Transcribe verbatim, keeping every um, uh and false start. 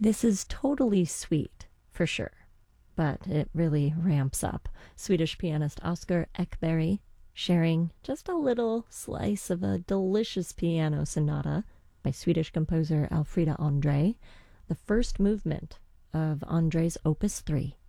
This is totally sweet, for sure, but it really ramps up. Swedish pianist Oscar Ekberg sharing just a little slice of a delicious piano sonata by Swedish composer Alfreda Andre, the first movement of Andre's Opus three.